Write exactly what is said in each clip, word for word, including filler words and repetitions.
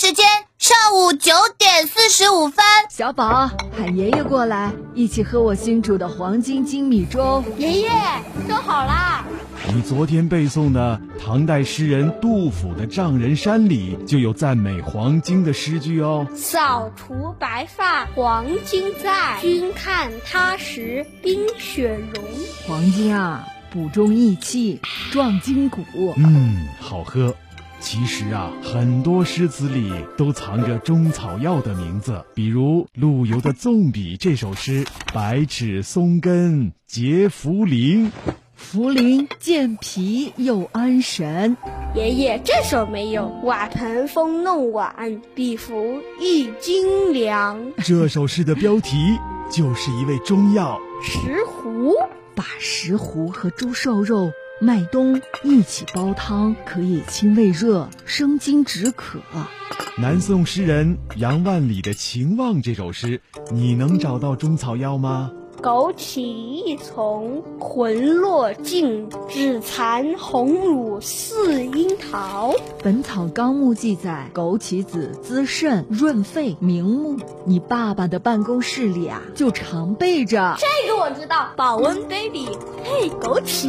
时间上午九点四十五分。 小宝，喊爷爷过来，一起喝我新煮的黄金精米粥。 爷爷，粥好啦！ 你昨天背诵的唐代诗人杜甫的《丈人山》里就有赞美黄金的诗句哦。 扫除白发黄金在，君看他时冰雪融。 黄金啊，补中益气，壮筋骨。 嗯，好喝。其实啊，很多诗词里都藏着中草药的名字，比如陆游的《纵笔》这首诗，百尺松根结茯苓， 茯苓健脾又安神。 爷爷，这首没有。瓦盆风弄碗，比服一斤粮。 这首诗的标题就是一味中药石斛。 把石斛和猪瘦肉、麦冬一起煲汤，可以清胃热、生津止渴。 南宋诗人杨万里的《情望》这首诗，你能找到中草药吗？ 枸杞一丛，魂落尽，只残红乳似樱桃。 本草纲目记载，枸杞子滋肾润肺明目。你爸爸的办公室里啊，就常备着。 这个我知道，保温杯里配枸杞。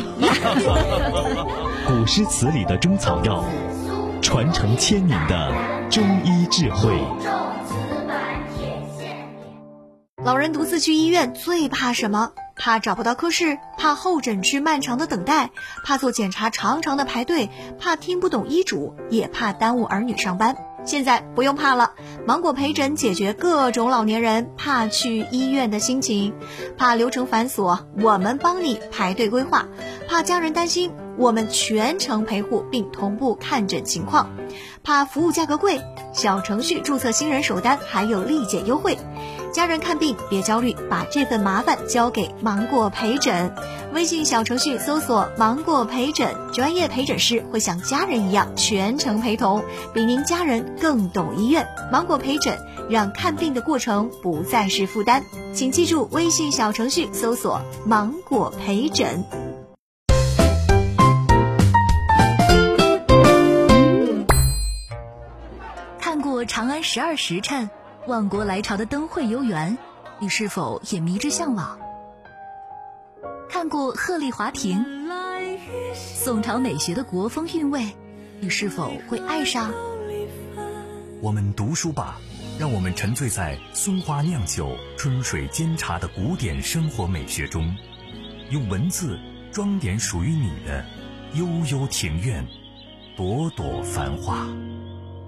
古诗词里的中草药，传承千年的中医智慧。 老人独自去医院最怕什么？怕找不到科室，怕候诊区漫长的等待，怕做检查长长的排队，怕听不懂医嘱，也怕耽误儿女上班。现在不用怕了，芒果陪诊解决各种老年人怕去医院的心情。怕流程繁琐，我们帮你排队规划；怕家人担心，我们全程陪护并同步看诊情况。怕服务价格贵，小程序注册新人首单还有立减优惠。家人看病别焦虑，把这份麻烦交给芒果陪诊。微信小程序搜索芒果陪诊，专业陪诊师会像家人一样全程陪同，比您家人更懂医院。芒果陪诊让看病的过程不再是负担，请记住微信小程序搜索芒果陪诊。 看过长安十二时辰，万国来朝的灯会游园，你是否也迷之向往？看过鹤唳华亭，宋朝美学的国风韵味，你是否会爱上？ 我们读书吧，让我们沉醉在松花酿酒、春水煎茶的古典生活美学中，用文字装点属于你的悠悠庭院，朵朵繁花。